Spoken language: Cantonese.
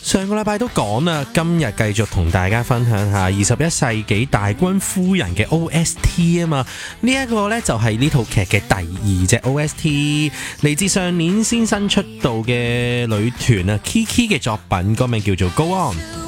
上個禮拜都講啦，今日繼續同大家分享下21世紀大軍夫人嘅 OST 啊嘛，呢一個呢，就係呢套劇嘅第二隻 OST， 嚟自上年先新出道嘅女團啊 Kiki 嘅作品，個名叫做 Go On。